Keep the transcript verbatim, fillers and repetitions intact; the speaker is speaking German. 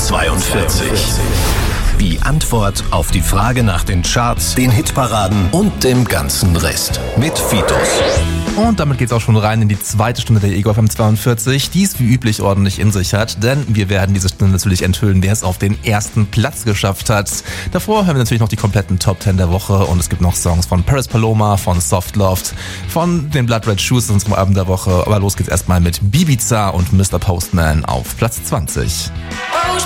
zweiundvierzig. Die Antwort auf die Frage nach den Charts, den Hitparaden und dem ganzen Rest mit Fitus. Und damit geht's auch schon rein in die zweite Stunde der Ego F M zweiundvierzig, die es wie üblich ordentlich in sich hat, denn wir werden diese Stunde natürlich enthüllen, wer es auf den ersten Platz geschafft hat. Davor hören wir natürlich noch die kompletten Top Ten der Woche und es gibt noch Songs von Paris Paloma, von Soft Loved, von den Blood Red Shoes, unserem Album der Woche. Aber los geht's erstmal mit Ibiza und Mister Postman auf Platz zwanzig.